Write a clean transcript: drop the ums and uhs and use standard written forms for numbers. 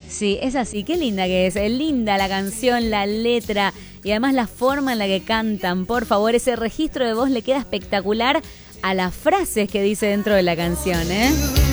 Sí, es así, qué linda que es linda la canción, la letra y además la forma en la que cantan. Por favor, ese registro de voz le queda espectacular a las frases que dice dentro de la canción, ¿eh?